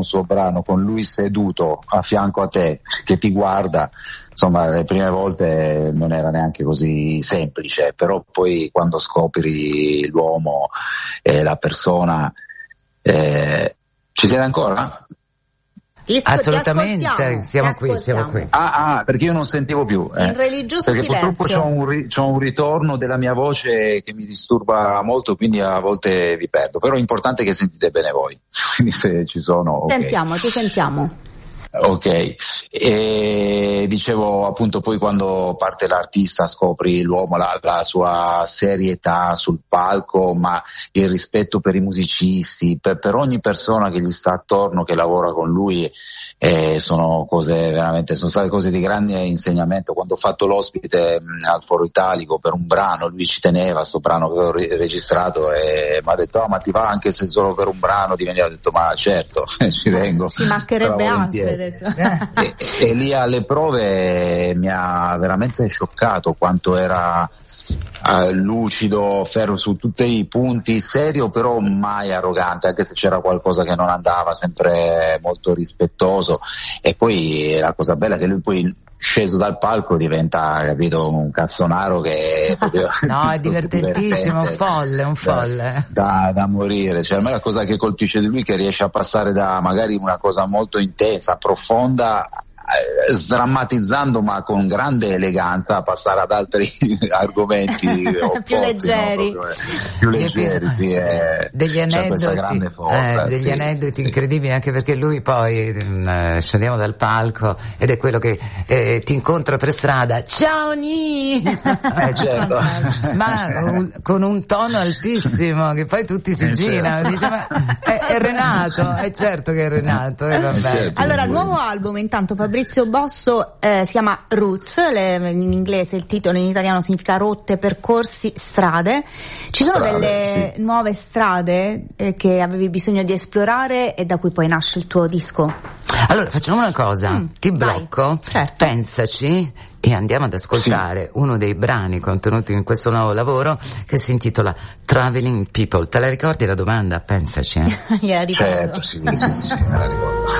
un suo brano con lui seduto a fianco a te che ti guarda, insomma le prime volte non era neanche così semplice, però poi quando scopri l'uomo e la persona, ci siete ancora? Assolutamente, siamo qui. Perché io non sentivo più. In religioso perché silenzio. Purtroppo c'ho un ritorno della mia voce che mi disturba molto, quindi a volte vi perdo. Però è importante che sentite bene voi. Quindi se ci sono. Ti sentiamo. Ok, e dicevo appunto poi quando parte l'artista scopri l'uomo, la sua serietà sul palco, ma il rispetto per i musicisti, per ogni persona che gli sta attorno, che lavora con lui. Sono state cose di grande insegnamento. Quando ho fatto l'ospite al Foro Italico per un brano, lui ci teneva a sto brano che avevo registrato e mi ha detto ma ti va anche se solo per un brano di venire? Ho detto ma certo, ci vengo, ci mancherebbe altro. E lì alle prove mi ha veramente scioccato quanto era lucido, ferro su tutti i punti, serio però mai arrogante, anche se c'era qualcosa che non andava, sempre molto rispettoso. E poi la cosa bella è che lui poi sceso dal palco diventa, capito, un cazzonaro che è proprio no, è divertentissimo, un folle da morire. Cioè a me la cosa che colpisce di lui è che riesce a passare da magari una cosa molto intensa, profonda, sdrammatizzando ma con grande eleganza, a passare ad altri argomenti più leggeri, sì, degli aneddoti, aneddoti incredibili, anche perché lui poi scendiamo dal palco ed è quello che ti incontra per strada, ciao Ni certo. ma con un tono altissimo che poi tutti si girano, dice ma è Renato, è certo che è Renato, vabbè. Allora il nuovo album intanto Fabrizio Bosso si chiama Roots, in inglese il titolo, in italiano significa rotte, percorsi, strade. Ci sono delle nuove strade che avevi bisogno di esplorare e da cui poi nasce il tuo disco? Allora facciamo una cosa, ti blocco, certo. Pensaci e andiamo ad ascoltare uno dei brani contenuti in questo nuovo lavoro che si intitola Traveling People. Te la ricordi la domanda? Pensaci. Gliela ricordo. Certo, sì, me la ricordo.